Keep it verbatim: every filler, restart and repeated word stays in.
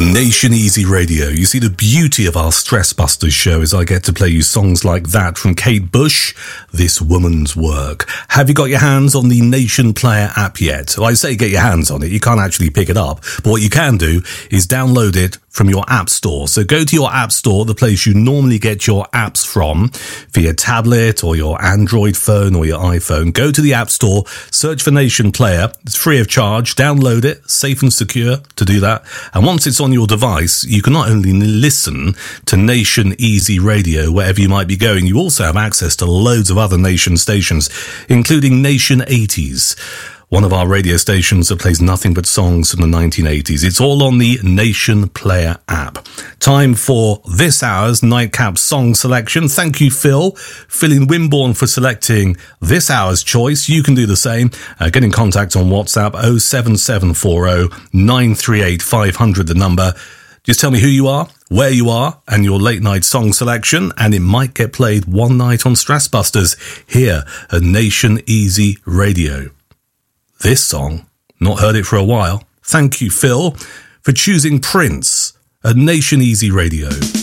Nation Easy Radio. You see, the beauty of our Stress Busters show is I get to play you songs like that from Kate Bush, This Woman's Work. Have you got your hands on the Nation Player app yet? Well, I say get your hands on it. You can't actually pick it up. But what you can do is download it from your app store. So go to your app store, the place you normally get your apps from, for your tablet or your Android phone or your iPhone. Go to the app store, search for Nation Player. It's free of charge. Download it, safe and secure to do that. And once it's on your device, you can not only listen to Nation Easy Radio wherever you might be going, you also have access to loads of other Nation stations, including Nation eighties. One of our radio stations that plays nothing but songs from the nineteen eighties. It's all on the Nation Player app. Time for this hour's Nightcap song selection. Thank you, Phil. Phil in Wimborne for selecting this hour's choice. You can do the same. Uh, get in contact on WhatsApp oh seven seven four oh nine three eight five hundred, the number. Just tell me who you are, where you are, and your late night song selection, and it might get played one night on Stress Busters here at Nation Easy Radio. This song, not heard it for a while. Thank you, Phil, for choosing Prince at Nation Easy Radio.